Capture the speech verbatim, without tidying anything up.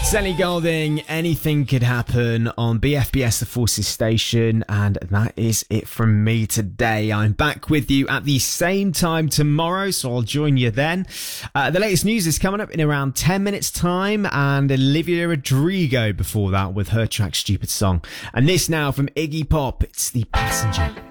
Ellie Goulding, Anything Could Happen on B F B S The Forces station, and that is it from me today. I'm back with you at the same time tomorrow, so I'll join you then. Uh, the latest news is coming up in around ten minutes time, and Olivia Rodrigo before that with her track Stupid Song. And this now from Iggy Pop, it's The Passenger.